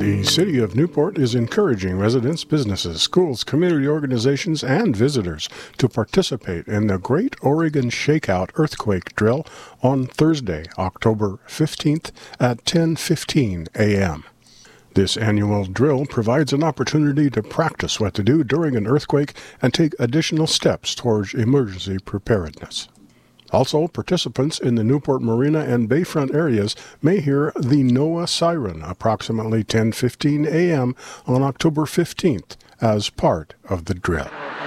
The City of Newport is encouraging residents, businesses, schools, community organizations, and visitors to participate in the Great Oregon Shakeout Earthquake Drill on Thursday, October 15th at 10:15 a.m. This annual drill provides an opportunity to practice what to do during an earthquake and take additional steps towards emergency preparedness. Also, participants in the Newport Marina and Bayfront areas may hear the NOAA siren approximately 10:15 a.m. on October 15th as part of the drill.